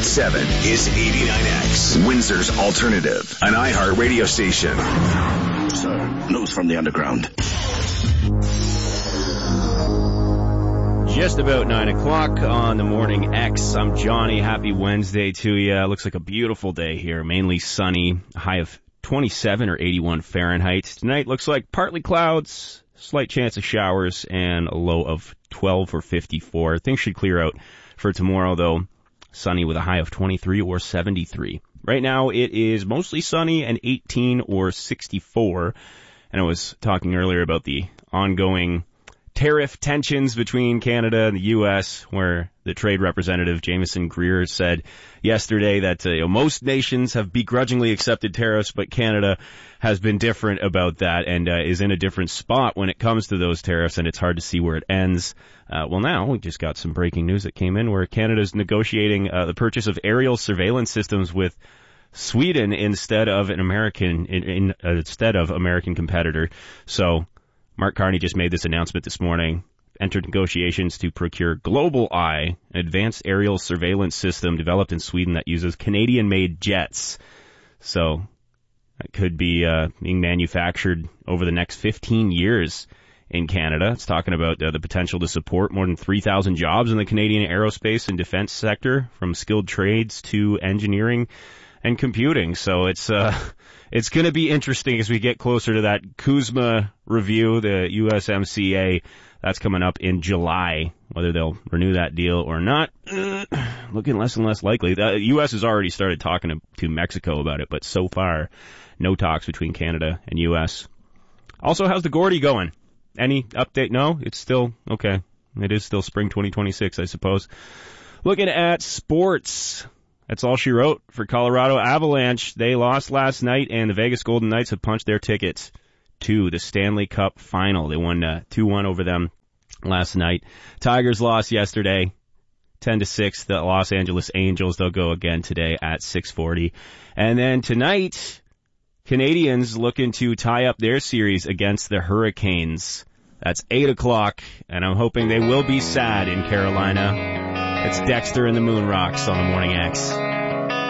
98.7 is 89X, Windsor's alternative, an iHeart radio station. Sir, news from the underground. Just about 9 o'clock on the Morning X. I'm Johnny. Happy Wednesday to you. Looks like a beautiful day here. Mainly sunny. A high of 27 or 81 Fahrenheit. Tonight looks like partly clouds, slight chance of showers, and a low of 12 or 54. Things should clear out for tomorrow, though. Sunny with a high of 23 or 73. Right now it is mostly sunny and 18 or 64. And I was talking earlier about the ongoing tariff tensions between Canada and the U.S., where the trade representative Jameson Greer said yesterday that most nations have begrudgingly accepted tariffs, but Canada has been different about that and is in a different spot when it comes to those tariffs, and it's hard to see where it ends. Well, now we just got some breaking news that came in where Canada's negotiating the purchase of aerial surveillance systems with Sweden instead of an American instead of American competitor. So Mark Carney just made this announcement this morning, entered negotiations to procure Global Eye, an advanced aerial surveillance system developed in Sweden that uses Canadian-made jets. So that could be being manufactured over the next 15 years in Canada. It's talking about the potential to support more than 3,000 jobs in the Canadian aerospace and defense sector, from skilled trades to engineering and computing. So it's going to be interesting as we get closer to that CUSMA review, the USMCA. That's coming up in July. Whether they'll renew that deal or not, looking less and less likely. The U.S. has already started talking to Mexico about it, but so far, no talks between Canada and U.S. Also, how's the Gordy going? Any update? No? It's still okay. It is still spring 2026, I suppose. Looking at sports. That's all she wrote for Colorado Avalanche. They lost last night, and the Vegas Golden Knights have punched their tickets to the Stanley Cup Final. They won 2-1 over them last night. Tigers lost yesterday, 10-6. The Los Angeles Angels, they'll go again today at 6:40. And then tonight, Canadians looking to tie up their series against the Hurricanes. That's 8 o'clock, and I'm hoping they will be sad in Carolina. It's Dexter and the Moon Rocks on the Morning X.